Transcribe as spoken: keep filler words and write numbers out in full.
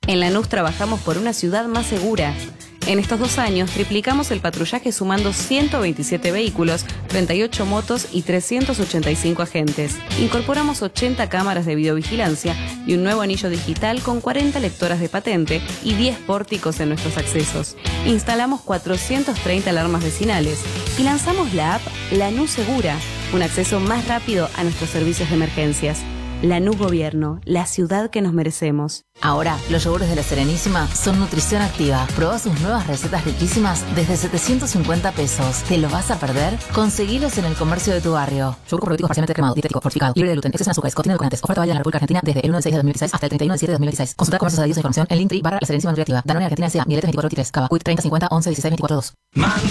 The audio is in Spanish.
En Lanús trabajamos por una ciudad más segura. En estos dos años triplicamos el patrullaje sumando ciento veintisiete vehículos, treinta y ocho motos y trescientos ochenta y cinco agentes. Incorporamos ochenta cámaras de videovigilancia y un nuevo anillo digital con cuarenta lectoras de patente y diez pórticos en nuestros accesos. Instalamos cuatrocientas treinta alarmas vecinales y lanzamos la app Lanús Segura, un acceso más rápido a nuestros servicios de emergencias. Lanús Gobierno, la ciudad que nos merecemos. Ahora, los yogures de La Serenísima son nutrición activa. Probá sus nuevas recetas riquísimas desde setecientos cincuenta pesos. ¿Te lo vas a perder? Conseguilos en el comercio de tu barrio. Yogur probiótico parcialmente cremado, dietético, fortificado, libre de gluten, exceso en azúcares, contiene edulcorantes. Oferta válida en la República Argentina desde el uno del seis de dos mil dieciséis hasta el treinta y uno del siete de dos mil veintiséis. Consulta comercios adheridos a información en Linktree barra La Serenísima Nutriactiva. Danone Argentina S A, Miletes veinticuatro veintitrés, Cava, Quick treinta cincuenta once dieciséis veinticuatro dos.